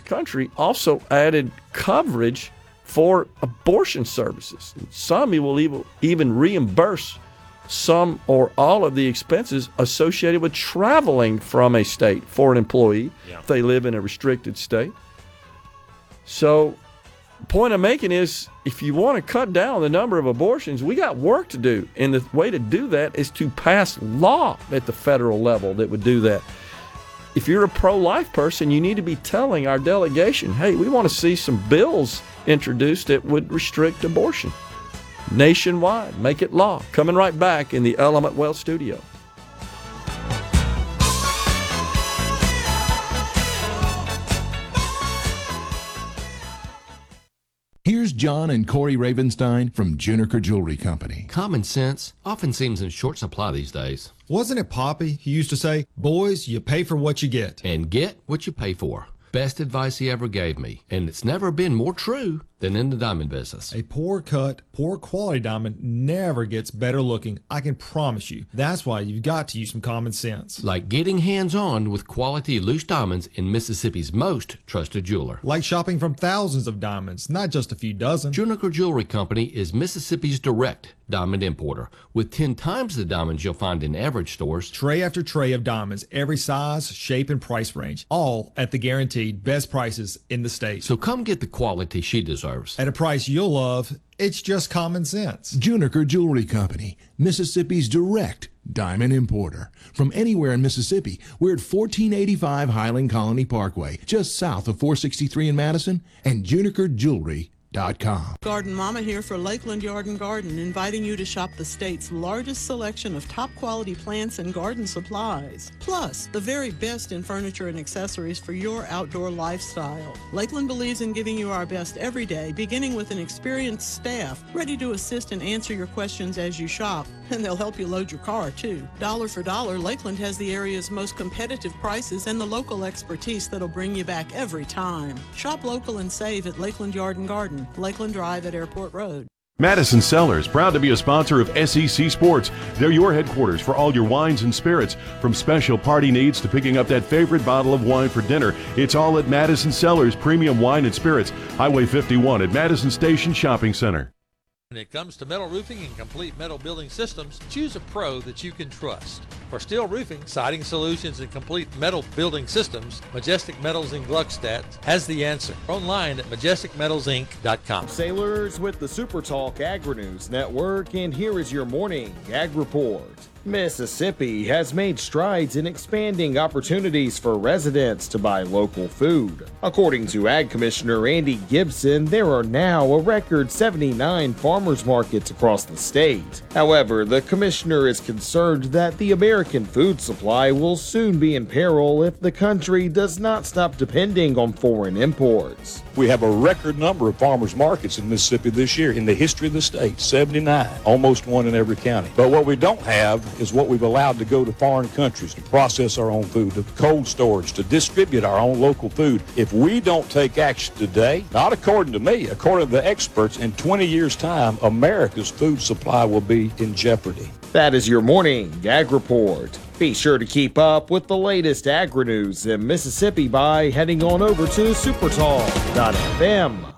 country also added coverage for abortion services. Some will even reimburse some or all of the expenses associated with traveling from a state for an employee if they live in a restricted state. So the point I'm making is, if you want to cut down the number of abortions, we got work to do. And the way to do that is to pass law at the federal level that would do that. If you're a pro-life person, you need to be telling our delegation, hey, we want to see some bills introduced that would restrict abortion nationwide. Make it law. Coming right back in the Element Wealth studio. Here's John and Corey Ravenstein from Juniker Jewelry Company. Common sense often seems in short supply these days. Wasn't it Poppy who used to say, boys, you pay for what you get? And get what you pay for. Best advice he ever gave me, and it's never been more true than in the diamond business. A poor cut, poor quality diamond never gets better looking, I can promise you. That's why you've got to use some common sense. Like getting hands-on with quality loose diamonds in Mississippi's most trusted jeweler. Like shopping from thousands of diamonds, not just a few dozen. Juniker Jewelry Company is Mississippi's direct diamond importer, with 10 times the diamonds you'll find in average stores. Tray after tray of diamonds, every size, shape, and price range, all at the guaranteed best prices in the state. So come get the quality she deserves. At a price you'll love. It's just common sense. Juniker Jewelry Company, Mississippi's direct diamond importer. From anywhere in Mississippi, we're at 1485 Highland Colony Parkway, just south of 463 in Madison, and junikerjewelry.com. Garden Mama here for Lakeland Yard and Garden, inviting you to shop the state's largest selection of top quality plants and garden supplies. Plus, the very best in furniture and accessories for your outdoor lifestyle. Lakeland believes in giving you our best every day, beginning with an experienced staff ready to assist and answer your questions as you shop. And they'll help you load your car, too. Dollar for dollar, Lakeland has the area's most competitive prices and the local expertise that'll bring you back every time. Shop local and save at Lakeland Yard and Garden, Lakeland Drive at Airport Road. Madison Cellars, proud to be a sponsor of SEC Sports. They're your headquarters for all your wines and spirits. From special party needs to picking up that favorite bottle of wine for dinner, it's all at Madison Cellars Premium Wine and Spirits, Highway 51 at Madison Station Shopping Center. When it comes to metal roofing and complete metal building systems, choose a pro that you can trust. For steel roofing, siding solutions, and complete metal building systems, Majestic Metals in Gluckstadt has the answer. Online at majesticmetalsinc.com. Sailors with the Super Talk Agri-News Network, and here is your morning Ag Report. Mississippi has made strides in expanding opportunities for residents to buy local food. According to Ag Commissioner Andy Gibson, there are now a record 79 farmers markets across the state. However, the commissioner is concerned that the American food supply will soon be in peril if the country does not stop depending on foreign imports. We have a record number of farmers markets in Mississippi this year in the history of the state, 79, almost one in every county. But what we don't have is what we've allowed to go to foreign countries to process our own food, to cold storage, to distribute our own local food. If we don't take action today, not according to me, according to the experts, in 20 years' time, America's food supply will be in jeopardy. That is your morning Ag Report. Be sure to keep up with the latest agri-news in Mississippi by heading on over to supertalk.fm.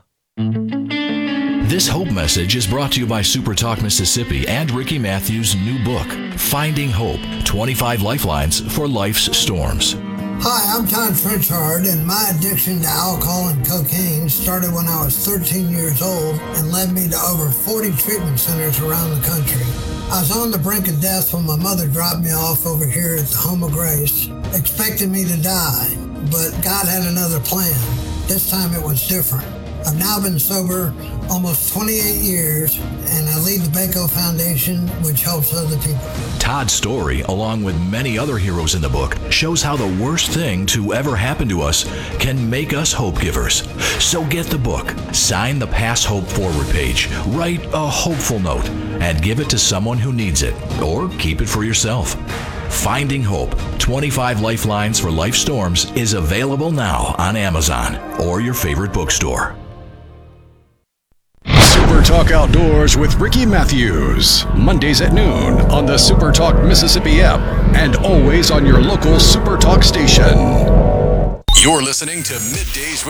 This Hope message is brought to you by SuperTalk Mississippi and Ricky Matthews' new book, Finding Hope, 25 Lifelines for Life's Storms. Hi, I'm Todd Frenchard, and my addiction to alcohol and cocaine started when I was 13 years old and led me to over 40 treatment centers around the country. I was on the brink of death when my mother dropped me off over here at the Home of Grace, expecting me to die, but God had another plan. This time it was different. I've now been sober almost 28 years, and I lead the Baco Foundation, which helps other people. Todd's story, along with many other heroes in the book, shows how the worst thing to ever happen to us can make us hope givers. So get the book, sign the Pass Hope Forward page, write a hopeful note, and give it to someone who needs it, or keep it for yourself. Finding Hope, 25 Lifelines for Life Storms is available now on Amazon or your favorite bookstore. Super Talk Outdoors with Ricky Matthews. Mondays at noon on the Super Talk Mississippi app and always on your local Super Talk station. You're listening to Middays